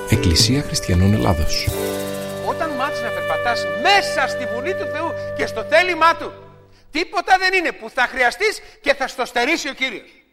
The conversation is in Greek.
Εκκλησία Χριστιανών Ελλάδος. Όταν μάθεις να περπατάς μέσα στη Βουλή του Θεού και στο θέλημά Του, τίποτα δεν είναι που θα χρειαστείς και θα στο στερήσει ο Κύριος.